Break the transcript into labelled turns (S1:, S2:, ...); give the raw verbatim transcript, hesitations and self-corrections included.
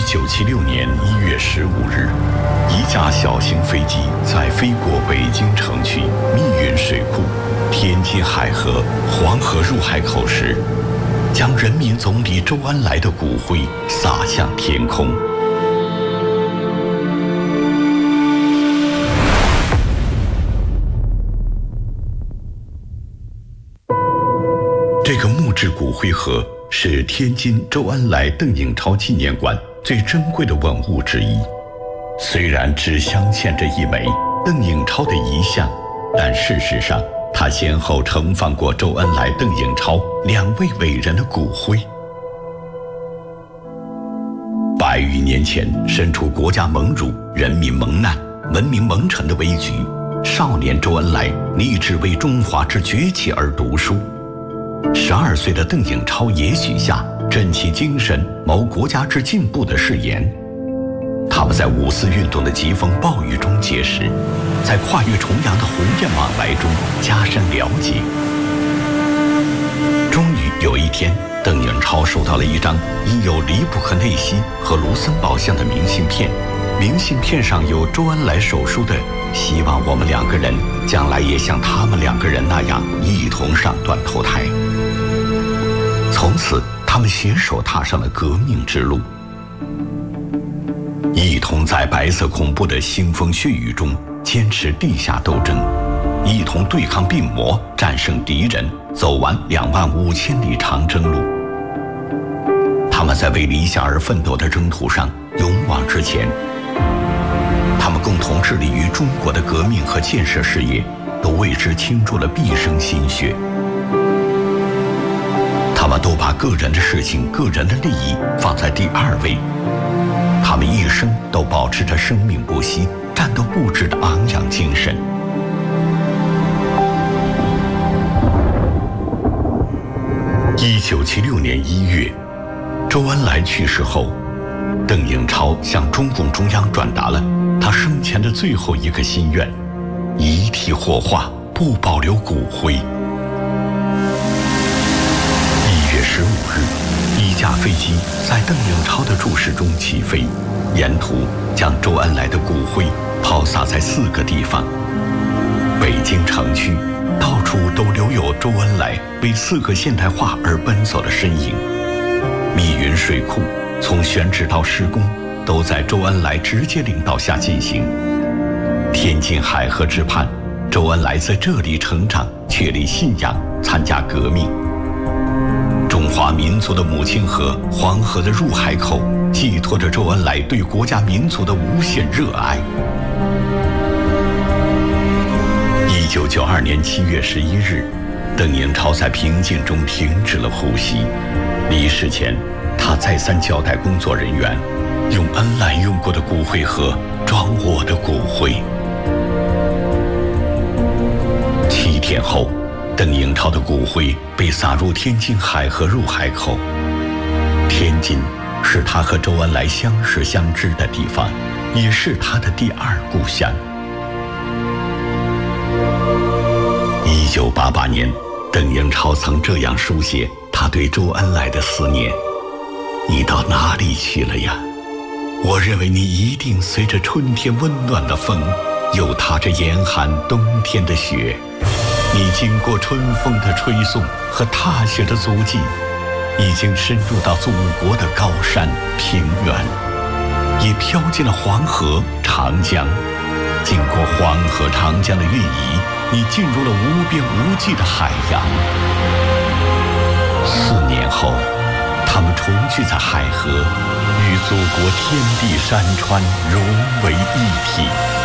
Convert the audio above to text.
S1: 九七六年一月十五日，一架小型飞机在飞过北京城区密云水库、天津海河、黄河入海口时，将人民总理周恩来的骨灰撒向天空。这个木质骨灰盒是天津周恩来邓颖超纪念馆最珍贵的文物之一。虽然只镶嵌着一枚邓颖超的遗像，但事实上他先后盛放过周恩来、邓颖超两位伟人的骨灰。百余年前，身处国家蒙辱、人民蒙难、文明蒙尘的危局，少年周恩来立志为中华之崛起而读书。十二岁的邓颖超也许下振起精神谋国家之进步的誓言。他们在五四运动的疾风暴雨中结识，在跨越重洋的鸿雁往来中加深了解。终于有一天，邓颖超收到了一张印有李普克内西和卢森堡像的明信片，明信片上有周恩来手书的希望我们两个人将来也像他们两个人那样一同上断头台。从此他们携手踏上了革命之路，一同在白色恐怖的腥风血雨中坚持地下斗争，一同对抗病魔，战胜敌人，走完两万五千里长征路。他们在为理想而奋斗的征途上勇往直前，他们共同致力于中国的革命和建设事业，都为之倾注了毕生心血。他们都把个人的事情、个人的利益放在第二位，他们一生都保持着生命不息、战斗不止的昂扬精神。一九七六年一月，周恩来去世后，邓颖超向中共中央转达了他生前的最后一个心愿：遗体火化，不保留骨灰。一月十五日，一架飞机在邓颖超的注视中起飞，沿途将周恩来的骨灰抛洒在四个地方。北京城区到处都留有周恩来为四个现代化而奔走的身影。密云水库从选址到施工都在周恩来直接领导下进行。天津海河之畔，周恩来在这里成长，确立信仰，参加革命。中华民族的母亲河黄河的入海口，寄托着周恩来对国家民族的无限热爱。一九九二年七月十一日，邓颖超在平静中停止了呼吸。离世前，他再三交代工作人员，用恩来用过的骨灰盒装我的骨灰。七天后，邓颖超的骨灰被撒入天津海河入海口。天津是他和周恩来相识相知的地方，也是他的第二故乡。一九八八年，邓颖超曾这样书写他对周恩来的思念：你到哪里去了呀？我认为你一定随着春天温暖的风，又踏着严寒冬天的雪。你经过春风的吹送和踏雪的足迹，已经深入到祖国的高山平原，也飘进了黄河长江。经过黄河长江的运移，你进入了无边无际的海洋。四年后，他们重聚在海河，与祖国天地山川融为一体。